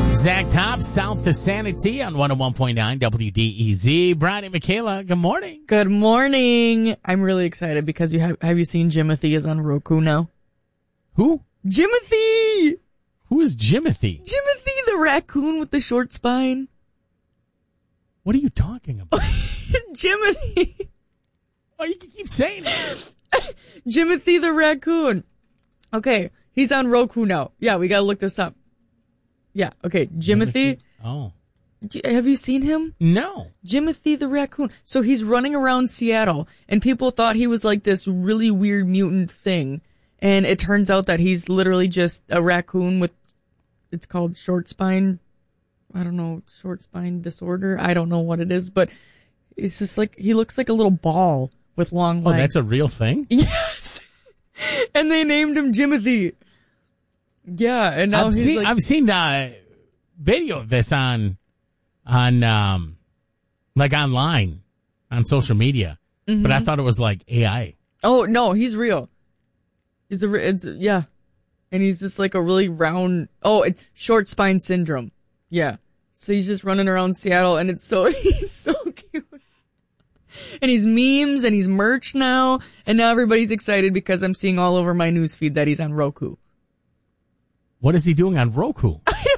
Zach Top, South Vicinity on 101.9 WDEZ. Brian and Michaela, good morning. Good morning. I'm really excited because have you seen Jimothy is on Roku now? Who? Jimothy! Who is Jimothy? Jimothy, the raccoon with the short spine. What are you talking about? Jimothy. Oh, you can keep saying it. Jimothy the raccoon. Okay, he's on Roku now. Yeah, we gotta look this up. Yeah, okay, Jimothy. Oh. Have you seen him? No. Jimothy the raccoon. So he's running around Seattle, and people thought he was like this really weird mutant thing. And it turns out that he's literally just a raccoon with, it's called short spine disorder. I don't know what it is, but it's just like, he looks like a little ball with long legs. Oh, that's a real thing? Yes. And they named him Jimothy. Yeah, and now I've seen video of this on like online on social media, but I thought it was like AI. Oh no, he's real. Yeah, and he's just like a really round. Oh, short spine syndrome. Yeah, so he's just running around Seattle, and he's so cute. And he's memes and he's merch now, and now everybody's excited because I'm seeing all over my newsfeed that he's on Roku. What is he doing on Roku?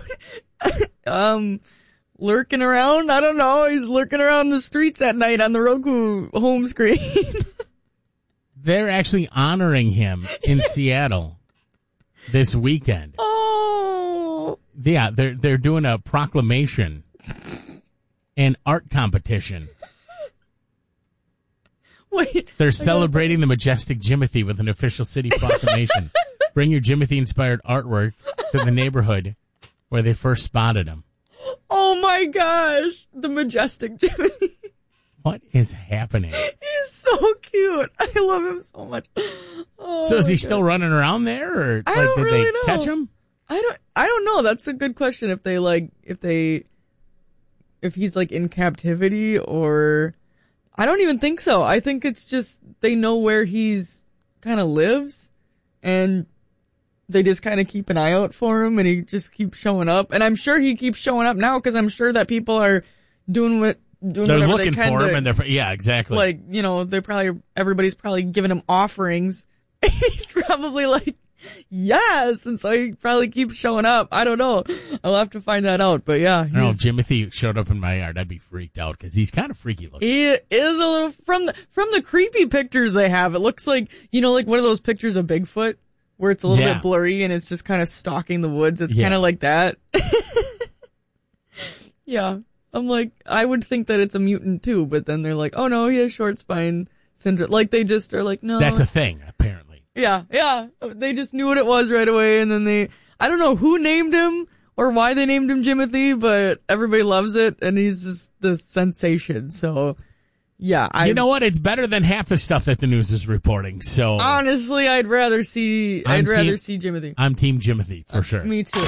Lurking around. I don't know. He's lurking around the streets at night on the Roku home screen. They're actually honoring him in Seattle this weekend. Oh. Yeah, they're doing a proclamation and art competition. Wait. They're celebrating the majestic Jimothy with an official city proclamation. Bring your Jimothy-inspired artwork to the neighborhood where they first spotted him. Oh my gosh. The majestic Jimothy. What is happening? He's so cute. I love him so much. Oh, so is he still running around there, or I don't did really they know. catch him? I don't know. That's a good question. If he's like in captivity, or I don't even think so. I think it's just they know where he's kind of lives, and they just kind of keep an eye out for him, and he just keeps showing up. And I'm sure he keeps showing up now because I'm sure that people are doing they're looking for him, and yeah, exactly. Like, everybody's probably giving him offerings. He's probably like, yes, and so he probably keeps showing up. I don't know. I'll have to find that out. But yeah, I don't know if Jimothy showed up in my yard, I'd be freaked out because he's kind of freaky looking. He is a little from the creepy pictures they have. It looks like like one of those pictures of Bigfoot where it's a little bit blurry and it's just kind of stalking the woods. It's kind of like that. Yeah. I'm like, I would think that it's a mutant too, but then they're like, oh no, he has short spine syndrome. Like they just are like, no. That's a thing, apparently. Yeah. They just knew what it was right away, and then I don't know who named him or why they named him Jimothy, but everybody loves it, and he's just the sensation. So, yeah. You know what? It's better than half the stuff that the news is reporting, so. Honestly, I'd rather see Jimothy. I'm Team Jimothy, for sure. Me too.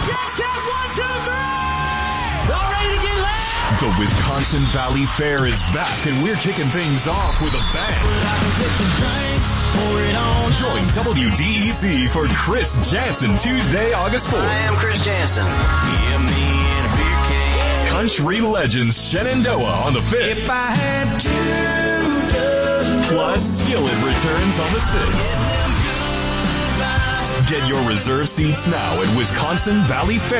The Wisconsin Valley Fair is back, and we're kicking things off with a bang. Join WDEZ for Chris Jansen Tuesday, August 4th. I am Chris Jansen. Country legends Shenandoah on the 5th. If I had 2 dozen. Plus, Skillet returns on the 6th. Get your reserve seats now at Wisconsin Valley Fair.